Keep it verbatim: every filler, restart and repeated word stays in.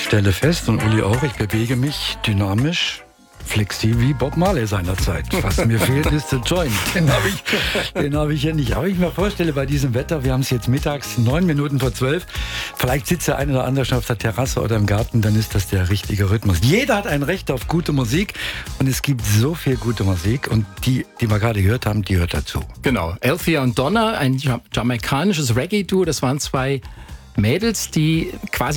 stelle fest, und Uli auch, ich bewege mich dynamisch, flexibel wie Bob Marley seinerzeit. Was mir fehlt, ist der Joint. Den habe ich, den habe ich ja nicht. Aber ich mir vorstelle, bei diesem Wetter, wir haben es jetzt mittags, neun Minuten vor zwölf, vielleicht sitzt der eine oder andere schon auf der Terrasse oder im Garten, dann ist das der richtige Rhythmus. Jeder hat ein Recht auf gute Musik und es gibt so viel gute Musik und die, die wir gerade gehört haben, die hört dazu. Genau. Althea und Donna, ein jamaikanisches Reggae-Duo, das waren zwei Mädels, die quasi